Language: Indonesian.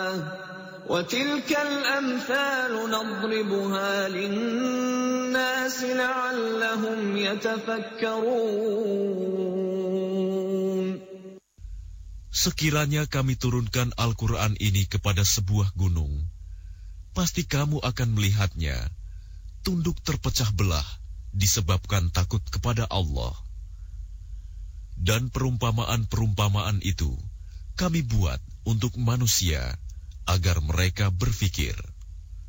وَتِلْكَ الْأَمْثَالُ نَضْرِبُهَا لِلنَّاسِ لَعَلَّهُمْ يَتَفَكَّرُونَ. Sekiranya kami turunkan Al-Quran ini kepada sebuah gunung, pasti kamu akan melihatnya tunduk terpecah belah disebabkan takut kepada Allah. Dan perumpamaan-perumpamaan itu kami buat untuk manusia agar mereka berfikir.